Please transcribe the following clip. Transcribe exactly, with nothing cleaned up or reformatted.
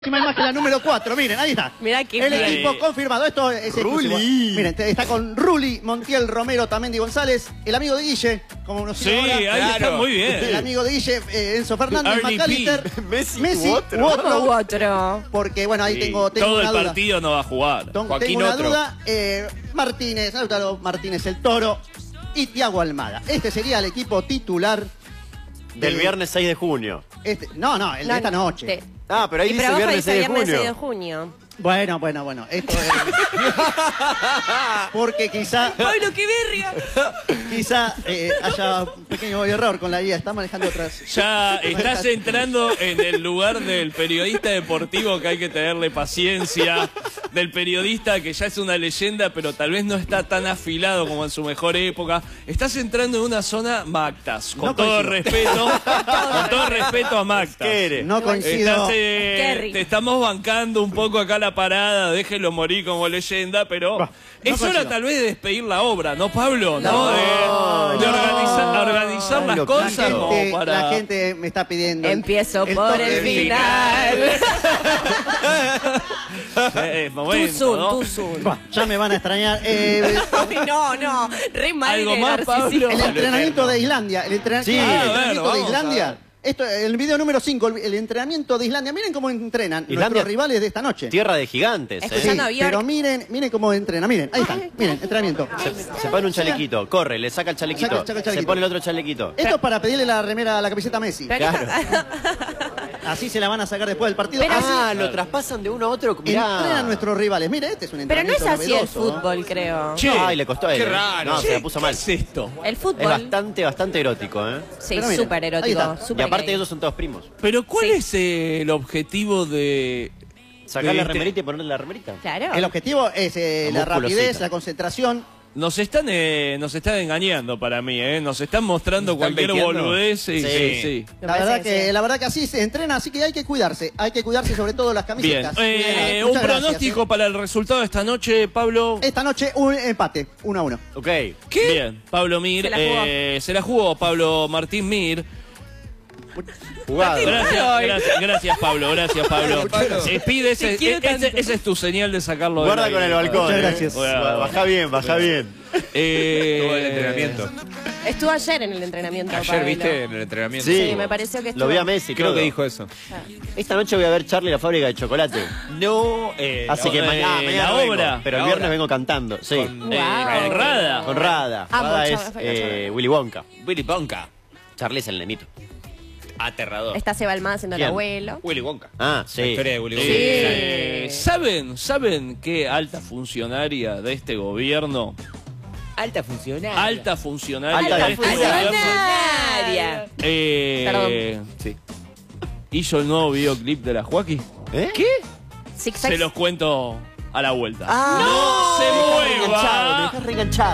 Imagen la número cuatro, miren, ahí está. Mirá qué el bien. equipo confirmado. Esto es exclusivo. Miren, está con Ruli, Montiel, Romero, Tamendi, González, el amigo de Guille, como nos Sí, ahora. ahí Claro. está muy bien. El amigo de Guille, eh, Enzo Fernández, Ernie McAllister, P. Messi, Messi, u otro. u otro, U otro. porque bueno, ahí Sí, tengo, tengo todo una el duda. partido no va a jugar. Tengo Joaquín tengo una otro. duda. Eh, Martínez, Lautaro Martínez el Toro y Thiago Almada. Este sería el equipo titular Del de- viernes seis de junio. Este, no, no, el No, de esta noche. te- Ah, pero ahí y dice pero abajo viernes dice seis de viernes seis de junio. junio. Bueno, bueno, bueno. Esto es... Porque quizá, ¡Pablo, qué verga! quizá eh, haya un pequeño error con la guía. Está manejando otras. Ya estás entrando en el lugar del periodista deportivo que hay que tenerle paciencia, del periodista que ya es una leyenda, pero tal vez no está tan afilado como en su mejor época. Estás entrando en una zona Mactas, con No todo coincido. respeto, con todo respeto a Mactas. ¿Qué eres? No coincido. Estás, eh, Kerry. te estamos bancando un poco acá la parada, déjelo morir como leyenda, pero Bah, no es hora coincido. tal vez de despedir la obra, ¿no, Pablo? ¿No? No, de de no. organizar, organizar Ay, las lo cosas La como gente, para... la gente me está pidiendo. el- Empiezo el por toque el final. final. Eh, Too momento, soon, ¿no? too soon. Bah, ya me van a extrañar. Eh, Ay, no, no. Re mal ¿Algo de más, narcisismo. Pablo? el entrenamiento de Islandia. El, entrena- Sí. el A ver, entrenamiento de vamos, Islandia. a ver. Esto, el video número cinco, el, el entrenamiento de Islandia. Miren cómo entrenan Islandia- nuestros rivales de esta noche. Tierra de gigantes, Escuchá, ¿eh? Sí, Escuchando a Bjork. pero miren, miren cómo entrenan. Miren, ahí están. Miren, entrenamiento. Se pone un chalequito, corre, le saca el chalequito, Saca- saca el chalequito. se pone el otro chalequito. Esto es para pedirle la remera, la camiseta a Messi. Pero Claro. Así se la van a sacar después del partido. Pero Así Ah, lo traspasan de uno a otro, mirá. entrenan nuestros rivales. Mira, este es un Pero no es entrenamiento así el novedoso, ¿no? fútbol, creo. Che, Ay, le costó a él. qué ¿eh? raro. No, Che, se la puso mal. ¿qué es esto? El Es fútbol. bastante, bastante erótico, ¿eh? Sí, Pero miren, súper ahí erótico. está. súper Y aparte gay. ellos son todos primos. Pero ¿cuál Sí. es eh, el objetivo de... Sacar de la este- remerita y ponerle la remerita. Claro. El objetivo es eh, La la rapidez, musculosita. la concentración. Nos están, eh, nos están engañando para mí, ¿eh? Nos están mostrando ¿Nos están cualquier beteando? boludez. Sí, Sí. sí, sí. Me La parece verdad que que, sí. la verdad que así se entrena, así que hay que cuidarse. Hay que cuidarse sobre todo las Bien. camisetas. Eh, Bien, un muchas gracias, pronóstico eh. para el resultado de esta noche, Pablo. Esta noche un empate, uno a uno. Ok. ¿Qué? Bien, Pablo Mir. Se la jugó. eh, se la jugó Pablo Martín Mir. Jugado. Gracias, gracias, gracias, Pablo, gracias, Pablo. Pablo. Eh, pide ese, Te quiero ese- tanto. esa es tu señal de sacarlo del Guarda aire, con el Pablo. balcón. Muchas ¿eh? gracias. Ba- Baja bien, baja bien. Eh, Estuvo en el entrenamiento. Estuvo ayer en el entrenamiento. Ayer Pablo. viste en el entrenamiento. Sí. Sí, me pareció que estuvo. Lo vi a Messi, Creo todo. que dijo eso. Esta noche voy a ver Charlie la fábrica de chocolate. No, eh, Así que eh, mañana, mañana la no vengo, obra. pero el la viernes obra. vengo cantando. Sí. Con- Eh, Wow. con Rada. Con Rada. Amo Rada Chava, es Chava, eh, Chava. Willy Wonka. Willy Wonka. Charlie es el nenito. Aterrador. Está Seba Almada haciendo el ¿Quién? abuelo. Willy Wonka. Ah, La sí. historia de Willy Wonka. Eh, ¿Saben, ¿Saben qué alta funcionaria de este gobierno? Alta funcionaria. Alta funcionaria Alta de este funcionaria. gobierno. Funcionaria. Eh, Perdón. Sí. hizo el nuevo videoclip de la Joaquín. ¿Eh? ¿Qué? Six Se Sex. los cuento a la vuelta. Ah, ¡No se me dejás mueva! reenganchado, me dejás reenganchado.